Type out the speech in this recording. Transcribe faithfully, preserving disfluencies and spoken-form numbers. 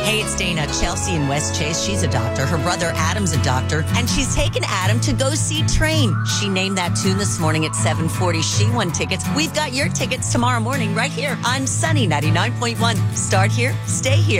Hey, it's Dana. Chelsea in West Chase. She's a doctor. Her brother Adam's a doctor. And she's taken Adam to go see Train. She named that tune this morning at seven forty. She won tickets. We've got your tickets tomorrow morning right here on Sunny ninety-nine point one. Start here, stay here.